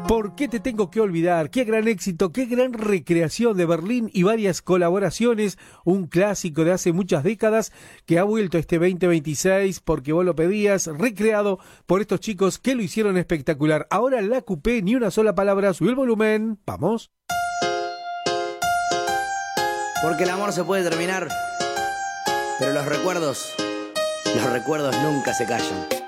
¿Por qué te tengo que olvidar? Qué gran éxito, qué gran recreación de Berlín y varias colaboraciones. Un clásico de hace muchas décadas que ha vuelto este 2026 porque vos lo pedías, recreado por estos chicos que lo hicieron espectacular. Ahora la Coupé, ni una sola palabra, subí el volumen. Vamos. Porque el amor se puede terminar, pero los recuerdos nunca se callan.